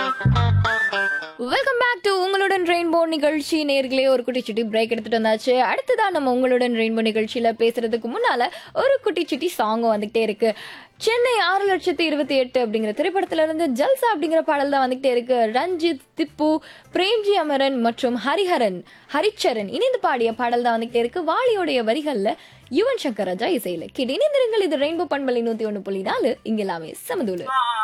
Welcome back to உங்களுடன் rainbow நிகழ்ச்சி. நேர்களே, ஒரு குட்டி சுட்டி பிரேக் எடுத்துட்டு வந்தாச்சு. அடுத்ததான் நம்ம உங்களுடன் ரெயின்போ நிகழ்ச்சியில பேசுறதுக்கு முன்னால ஒரு குட்டி சுட்டி சாங்கும் வந்துகிட்டே இருக்கு. சென்னை 6,28,000 அப்படிங்கிற திரைப்படத்துல இருந்து ஜல்சா அப்படிங்கிற பாடல் தான் வந்துகிட்டே இருக்கு. ரஞ்சித், திப்பு, பிரேம்ஜி அமரன் மற்றும் ஹரிச்சரன் இணைந்து பாடிய பாடல் தான் வந்துகிட்டே இருக்கு. வாலியோடைய வரிகள்ல யுவன் சங்கர் ராஜா இசையில. கேட்டு இணைந்திருங்கள். இது ரெயின்போ பண்பலை 101.4. இங்க எல்லாமே சமதூளு.